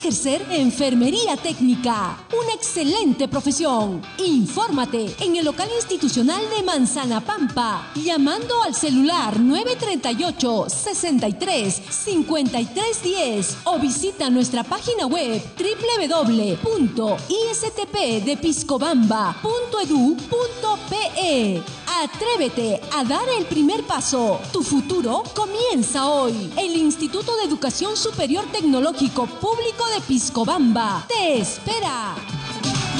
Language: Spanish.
Ejercer enfermería técnica, una excelente profesión. Infórmate en el local institucional de Manzana Pampa, llamando al celular 938-63-5310 o visita nuestra página web www.istpdepiscobamba.edu.pe. Atrévete a dar el primer paso. Tu futuro comienza hoy. El Instituto de Educación Superior Tecnológico Público de Piscobamba te espera.